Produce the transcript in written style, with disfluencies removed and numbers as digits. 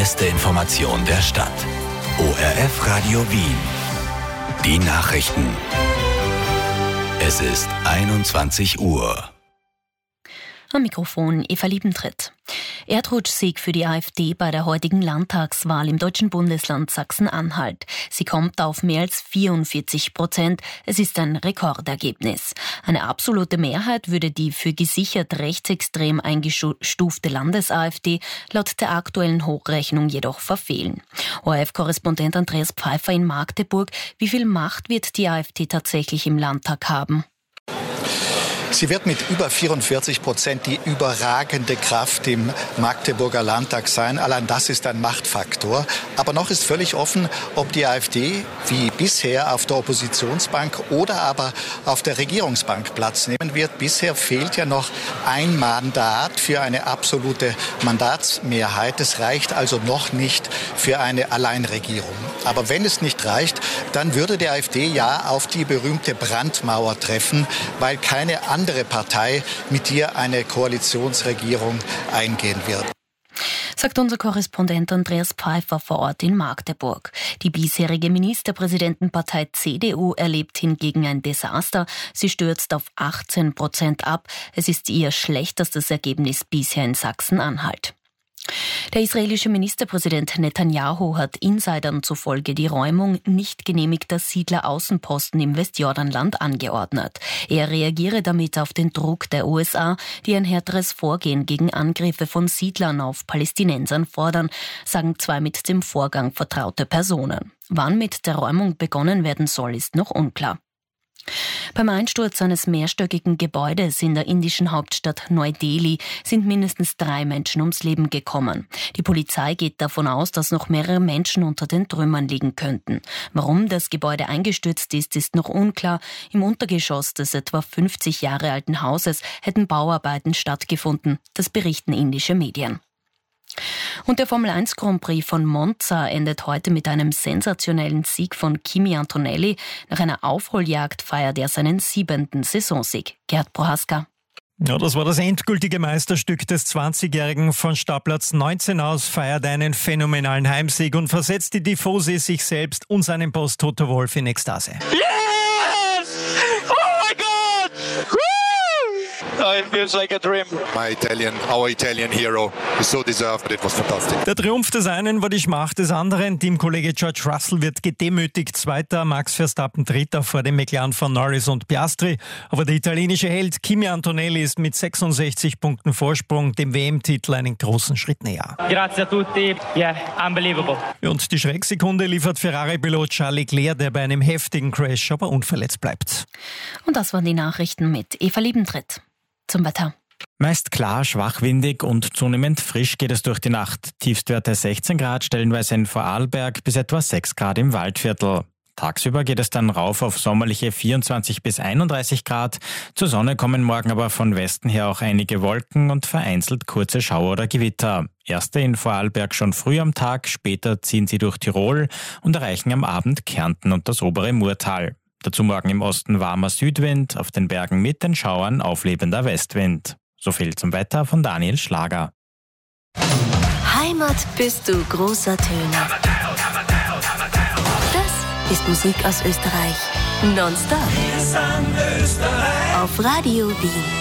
beste Information der Stadt. ORF Radio Wien. Die Nachrichten. Es ist 21 Uhr. Am Mikrofon Eva Liebentritt. Erdrutschsieg für die AfD bei der heutigen Landtagswahl im deutschen Bundesland Sachsen-Anhalt. Sie kommt auf mehr als 44%. Es ist ein Rekordergebnis. Eine absolute Mehrheit würde die für gesichert rechtsextrem eingestufte Landes-AfD laut der aktuellen Hochrechnung jedoch verfehlen. ORF-Korrespondent Andreas Pfeiffer in Magdeburg. Wie viel Macht wird die AfD tatsächlich im Landtag haben? Sie wird mit über 44% die überragende Kraft im Magdeburger Landtag sein. Allein das ist ein Machtfaktor. Aber noch ist völlig offen, ob die AfD wie bisher auf der Oppositionsbank oder aber auf der Regierungsbank Platz nehmen wird. Bisher fehlt ja noch ein Mandat für eine absolute Mandatsmehrheit. Es reicht also noch nicht für eine Alleinregierung. Aber wenn es nicht reicht, dann würde die AfD ja auf die berühmte Brandmauer treffen, weil keine andere Partei mit ihr eine Koalitionsregierung eingehen wird. Sagt unser Korrespondent Andreas Pfeiffer vor Ort in Magdeburg. Die bisherige Ministerpräsidentenpartei CDU erlebt hingegen ein Desaster. Sie stürzt auf 18% ab. Es ist ihr schlechtestes Ergebnis bisher in Sachsen-Anhalt. Der israelische Ministerpräsident Netanyahu hat Insidern zufolge die Räumung nicht genehmigter Siedleraußenposten im Westjordanland angeordnet. Er reagiere damit auf den Druck der USA, die ein härteres Vorgehen gegen Angriffe von Siedlern auf Palästinensern fordern, sagen zwei mit dem Vorgang vertraute Personen. Wann mit der Räumung begonnen werden soll, ist noch unklar. Beim Einsturz eines mehrstöckigen Gebäudes in der indischen Hauptstadt Neu-Delhi sind mindestens 3 Menschen ums Leben gekommen. Die Polizei geht davon aus, dass noch mehrere Menschen unter den Trümmern liegen könnten. Warum das Gebäude eingestürzt ist noch unklar. Im Untergeschoss des etwa 50 Jahre alten Hauses hätten Bauarbeiten stattgefunden. Das berichten indische Medien. Und der Formel-1 Grand Prix von Monza endet heute mit einem sensationellen Sieg von Kimi Antonelli. Nach einer Aufholjagd feiert er seinen 7. Saisonsieg. Gerd Prohaska. Ja, das war das endgültige Meisterstück des 20-Jährigen. Von Startplatz 19 aus feiert einen phänomenalen Heimsieg und versetzt die Tifosi sich selbst und seinen Boss Toto Wolff in Ekstase. Yes! Oh my God! Woo! Oh, it feels like a dream. Our Italian hero is so deserved, but it was fantastic. Der Triumph des einen war die Schmach des anderen. Teamkollege George Russell wird gedemütigt. Zweiter, Max Verstappen Dritter vor dem McLaren von Norris und Piastri. Aber der italienische Held Kimi Antonelli ist mit 66 Punkten Vorsprung dem WM-Titel einen großen Schritt näher. Grazie a tutti. Yeah, unbelievable. Und die Schrecksekunde liefert Ferrari-Pilot Charles Leclerc, der bei einem heftigen Crash aber unverletzt bleibt. Und das waren die Nachrichten mit Eva Liebentritt. Zum Wetter. Meist klar, schwachwindig und zunehmend frisch geht es durch die Nacht. Tiefstwerte 16 Grad, stellenweise in Vorarlberg bis etwa 6 Grad im Waldviertel. Tagsüber geht es dann rauf auf sommerliche 24 bis 31 Grad. Zur Sonne kommen morgen aber von Westen her auch einige Wolken und vereinzelt kurze Schauer oder Gewitter. Erste in Vorarlberg schon früh am Tag, später ziehen sie durch Tirol und erreichen am Abend Kärnten und das obere Murtal. Dazu morgen im Osten warmer Südwind, auf den Bergen mit den Schauern auflebender Westwind. So viel zum Wetter von Daniel Schlager. Heimat bist du großer Töne. Das ist Musik aus Österreich. Nonstop. Auf Radio Wien.